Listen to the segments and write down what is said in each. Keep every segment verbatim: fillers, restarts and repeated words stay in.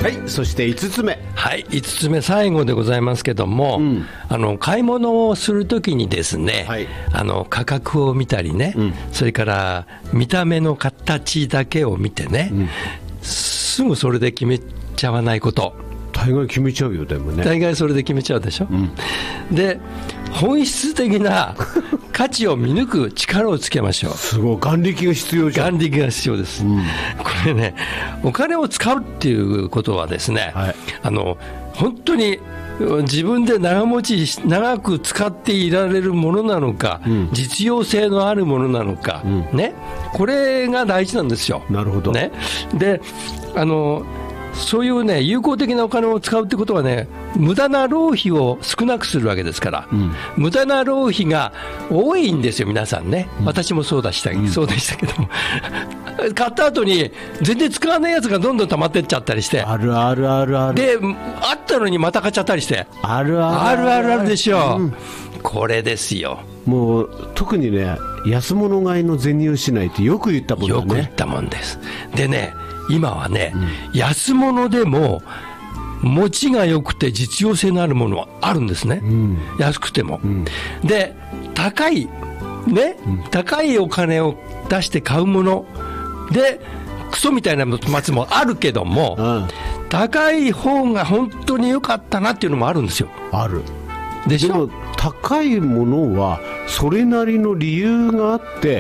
はい、そしていつつめ。 はい、いつつめ最後でございますけども、うん、あの買い物をするときにですね、はい、あの価格を見たりね、うん、それから見た目の形だけを見てね、うん、すぐそれで決めちゃわないこと。 大概決めちゃうよ。でもね、 大概それで決めちゃうでしょ、うん、で本質的な価値を見抜く力をつけましょう。 すごい、眼力が必要じゃん。 眼力が必要です、うん、これね、お金を使うっていうことはですね、はい、あの本当に自分で長持ち長く使っていられるものなのか、うん、実用性のあるものなのか、うん、ね、これが大事なんですよ。 なるほど、 ね、であのそういうね、有効的なお金を使うってことはね、無駄な浪費を少なくするわけですから、うん、無駄な浪費が多いんですよ、皆さんね、うん、私もそうだした、うん、そうでしたけども買った後に全然使わないやつがどんどん溜まってっちゃったりして、 あるあるあるある、 であったのにまた買っちゃったりして、 あるあるあるあるあるでしょ、うん、これですよ。 もう特にね、安物買いの銭失いってよく言ったもんだね。 よく言ったもんです。でね、今はね、うん、安物でも持ちが良くて実用性のあるものはあるんですね、うん、安くても、うん、で高いね、うん、高いお金を出して買うものでクソみたいな松もあるけども、うん、高い方が本当に良かったなっていうのもあるんですよ。 あるでしょ。 でも高いものはそれなりの理由があって、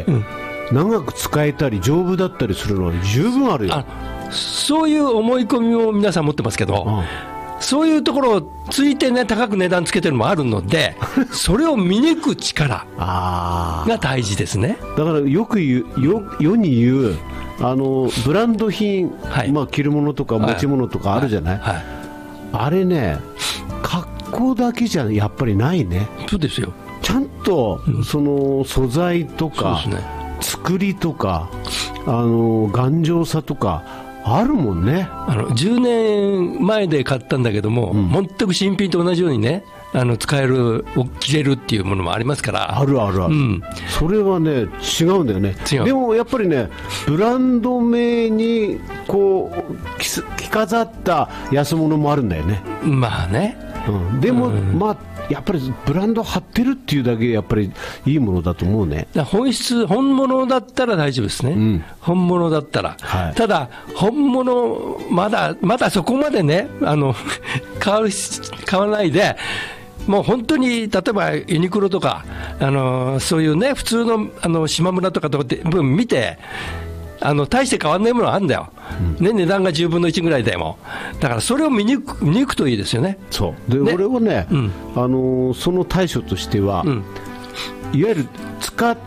うん、長く使えたり丈夫だったりするのは十分あるよ。 あ、そういう思い込みを皆さん持ってますけど、うん、そういうところをついてね、高く値段つけてるのもあるのでそれを見抜く力が大事ですね。 だからよく言う、よ世に言うあのブランド品、はい、まあ、着るものとか持ち物とかあるじゃない、はいはい、あれね、格好だけじゃやっぱりないね。 そうですよ。 ちゃんと、うん、その素材とか、ね、作りとか、あの頑丈さとかあるもんね。 あのじゅうねんまえで買ったんだけども、うん、全く新品と同じようにね、あの使える、着れるっていうものもありますから。 あるあるある、うん、それはね違うんだよね。 違う。 でもやっぱりね、ブランド名にこう着飾った安物もあるんだよね。 まあね、 うん、でも、うん、まあやっぱりブランド張ってるっていうだけやっぱりいいものだと思うね。 だ本質、本物だったら大丈夫ですね、うん、本物だったら、はい、ただ本物まだまだそこまでね、あの買う買わないで、もう本当に例えばユニクロとか、あのそういうね、普通のあの島村とかとかって見て、あの大して変わんないものがあるんだよ、うん、ね、値段がじゅうぶんのいちぐらいでも、だからそれを見抜く、見抜くといいですよね。 そうで、ね、俺はね、うん、あのその対処としては、うん、いわゆる使って、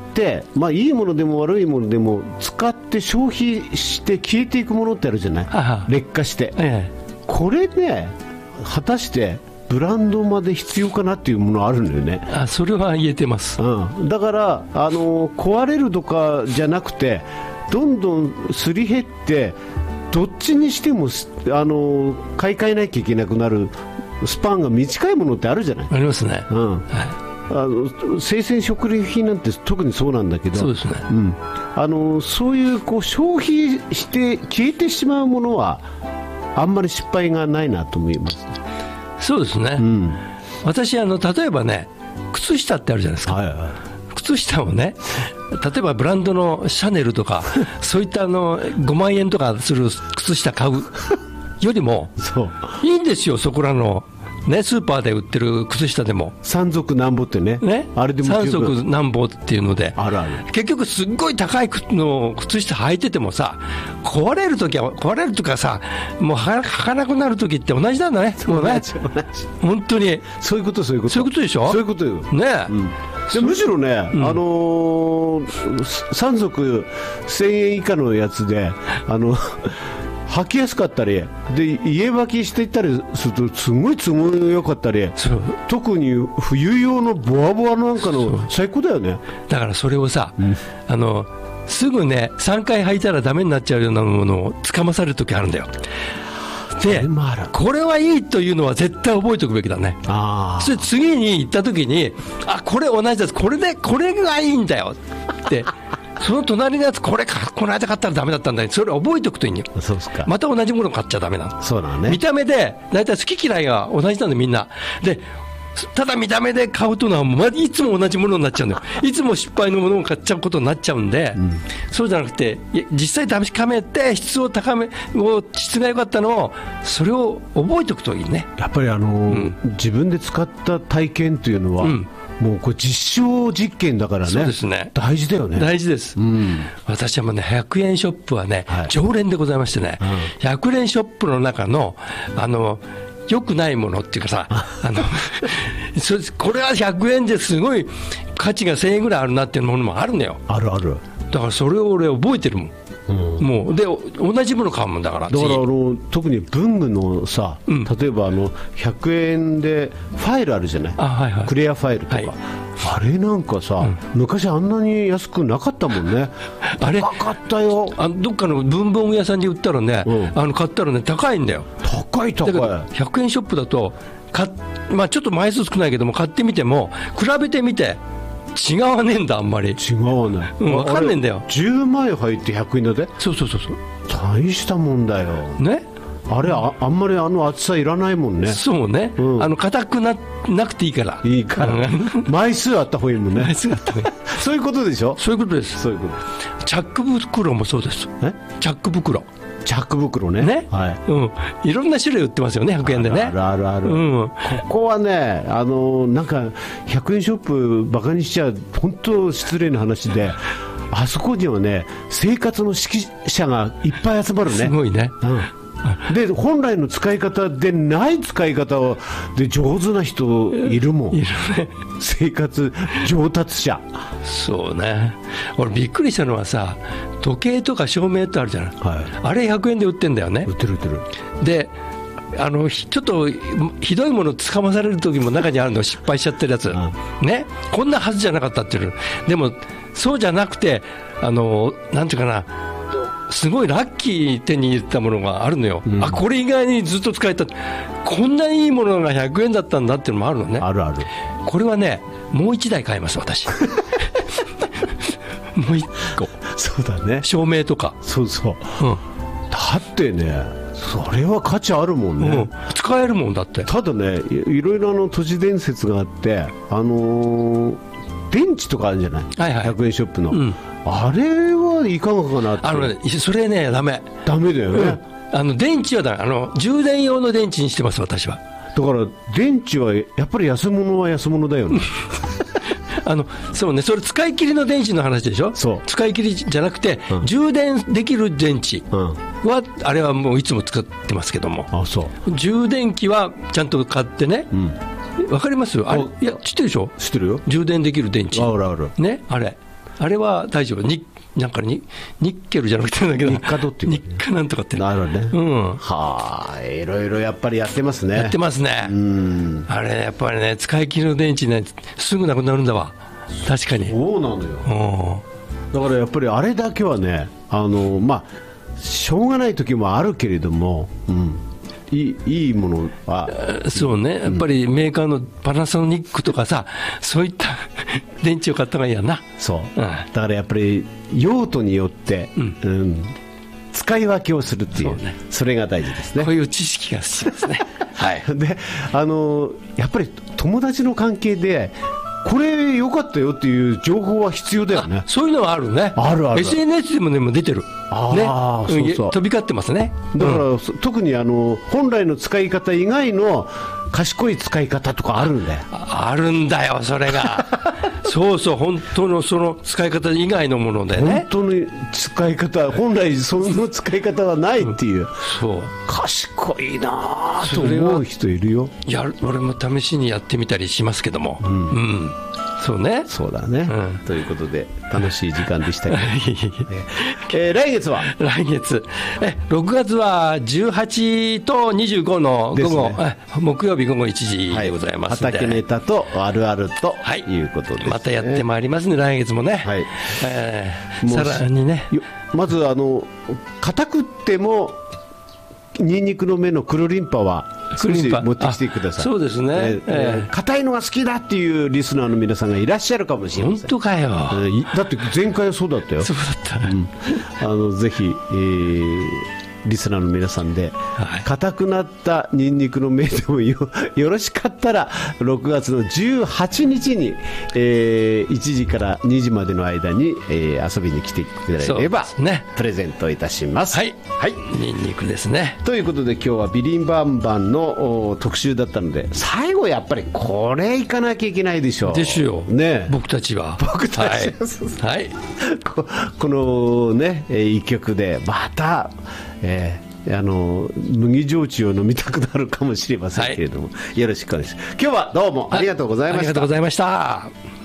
まあ、いいものでも悪いものでも使って消費して消えていくものってあるじゃない、はは劣化して、はいはい、これね、果たしてブランドまで必要かなっていうものあるんだよね。 あ、それは言えてます、 うん、だからあの壊れるとかじゃなくて、どんどんすり減って、どっちにしてもあの買い替えなきゃいけなくなるスパンが短いものってあるじゃない。 ありますね、うん、はい、 あの生鮮食料品なんて特にそうなんだけど、 そうですね、 うん、あのそういう、こう消費して消えてしまうものはあんまり失敗がないなと思います。 そうですね、うん、私あの例えばね、靴下ってあるじゃないですか、はいはい、靴下をね、例えばブランドのシャネルとかそういったあのごまんえんとかする靴下買うよりもそういいんですよ、そこらの、ね、スーパーで売ってる靴下でも三足なんぼって ね, ねあれでも三足なんぼっていうので、 あるある、 結局すっごい高いの靴下履いててもさ、壊れるときは壊れるとかさ、もう履かなくなるときって同じなんだね、もうね、本当にそういうこと、そういうこと、 そういうことでしょ、 そういうことよね、うん、でむしろね、うん、あのー、さん足せんえん以下のやつで、あの履きやすかったりで、家履きしていったりするとすごい都合良かったり、特に冬用のボワボワなんかの最高だよね。 だからそれをさ、うん、あのすぐねさんかい履いたらダメになっちゃうようなものをつかまされるときあるんだよ。でこれはいいというのは絶対覚えておくべきだね。あ、それ次に行ったときに、あ、これ同じです、これでこれがいいんだよってその隣のやつ、これか、この間買ったらダメだったんだよ、それ覚えておくといいんよ。 そうですか。 また同じもの買っちゃダメなの。 そうだね。 見た目で、大体好き嫌いが同じなんで、みんな。でただ見た目で買うというのは、ま、いつも同じものになっちゃうんだよ。いつも失敗のものを買っちゃうことになっちゃうんで、うん、そうじゃなくて、実際試しかめて、質を高め、質が良かったのを、それを覚えておくといいね。 やっぱりあのーうん、自分で使った体験というのは、うん、もうこれ実証実験だからね。 そうですね。 大事だよね。 大事です。うん、私はもうね、ひゃくえんショップはね、はい、常連でございましてね、うん、ひゃくえんショップの中の、あの、良くないものっていうかさ、あのそこれはひゃくえんですごい価値がせんえんぐらいあるなっていうものもあるんだよ。 あるある。 だからそれを俺覚えてるもん。うん、もうで同じもの買うもんだから。 だからあの特に文具のさ、うん、例えばあのひゃくえんでファイルあるじゃない、あ、はいはい、クリアファイルとか、はい、あれなんかさ、うん、昔あんなに安くなかったもんね。あれ高かったよ。 あどっかの文房具屋さんに売ったらね、うん、あの買ったらね高いんだよ。 高い高い。だからひゃくえんショップだとか、まあ、ちょっと枚数少ないけども買ってみても比べてみて違わねえんだ、あんまり違わない、 うん、分かんねえんだよ。 じゅうまい入ってひゃくえんだぜ。 そうそうそうそう、 大したもんだよね。 あれ あ, あんまりあの厚さいらないもんね。 そうね、うん、あの硬く な, なくていいからいいから枚数あった方がいいもんね。 枚数あった方がいいそういうことでしょ。 そういうことです。 そういうこと。 チャック袋もそうです。えチャック袋チャック袋ね。 ね、はい、うん、いろんな種類売ってますよね、ひゃくえんでね。 あるあるある、うん、ここはね、あのなんかひゃくえんショップバカにしちゃ本当失礼な話であそこにはね生活の指揮者がいっぱい集まるね。 すごいね、 うん、で本来の使い方でない使い方をで上手な人いるもん。いるね、生活上達者。 そうね、俺びっくりしたのはさ、時計とか照明ってあるじゃない、はい、あれひゃくえんで売ってんだよね。 売ってる売ってる。 であのちょっとひどいものつかまされる時も中にあるの、失敗しちゃってるやつ、うん、ね、こんなはずじゃなかったっていう。でもそうじゃなくて、あのなんていうかな、すごいラッキー手に入れたものがあるのよ、うん、あこれ以外にずっと使えた、こんなにいいものがひゃくえんだったんだっていうのもあるのね。 あるある。 これはねもういちだい買います私もういっこ。 そうだね、 照明とか。 そうそう、うん、だってねそれは価値あるもんね、うん、 使えるもんだって。 ただね い, いろいろあの都市伝説があって、あのー、電池とかあるんじゃない、はいはい、ひゃくえんショップの、うん、あれはいかがかなって。 あの、ね、それねダメダメだよね、 うん、あの電池はだあの充電用の電池にしてます私は。 だから電池はやっぱり安物は安物だよねあのそうね、それ使い切りの電池の話でしょ。そう使い切りじゃなくて、うん、充電できる電池は、うん、あれはもういつも使ってますけども。あそう充電器はちゃんと買ってね、うん、分かりますあれ。いや知ってるでしょ。 知ってるよ。 充電できる電池。 あるある、 ね、あれあれは大丈夫。になんかにニッケルじゃなくてだけど日課度っていう日課なんとかってなるね、 うん、 はあいろいろやっぱりやってますね。 やってますね。うんあれやっぱりね使い切りの電池ねすぐなくなるんだわ。確かにそうなのよ。だからやっぱりあれだけはね、あのまあしょうがない時もあるけれども、うん、いい、いいものはそうね、やっぱりメーカーのパナソニックとかさ、そういった電池を買った方がいいやな。 そう、うん、だからやっぱり用途によって、うんうん、使い分けをするっていう、 そうね、それが大事ですね。 こういう知識が必要ですねはい、であのやっぱり友達の関係でこれ良かったよっていう情報は必要だよね。 そういうのはあるね。 あるある。 エスエヌエス でも、ね、も出てる。あ、ね、そうそう飛び交ってますね。 だから、うん、特にあの本来の使い方以外の賢い使い方とかあるんだよ。 あ, あるんだよそれがそうそう本当のその使い方以外のものでね。 本当の使い方本来その使い方はないっていう、うん、 そう賢いなと思う人いるよ。 やる俺も試しにやってみたりしますけども、うん、うん、そうね。 そうだね、うん、ということで楽しい時間でしたけど、えー、来月は来月えろくがつはじゅうはちとにじゅうごの午後、ね、木曜日午後いちじでございますので、 はい、畑ネタとあるあるということです、ね、 またやってまいりますね来月もね、はい、えー、さらにねまずあの硬くってもニンニクの芽の黒リンパは少し持ってきてください。 そうですね。 硬いのが好きだっていうリスナーの皆さんがいらっしゃるかもしれません。 本当かよ。 だって前回はそうだったよ。 そうだった、うん、 あのぜひ、えーリスナーの皆さんで硬、はい、くなったニンニクの芽でも よ, よろしかったらろくがつのじゅうはちにちに、えー、いちじからにじまでの間に、えー、遊びに来てくれれば、ね、プレゼントいたします。 はい、はい、ニンニクですね。 ということで今日はビリンバンバンの特集だったので、最後やっぱりこれいかなきゃいけないでしょう。 ですよ、ね、僕たちは僕たちは、はいはい、こ, このね一曲でまたえー、あの麦焼酎を飲みたくなるかもしれませんけれども、はい、よろしくお願いします。今日はどうもありがとうございました。 ありがとうございました。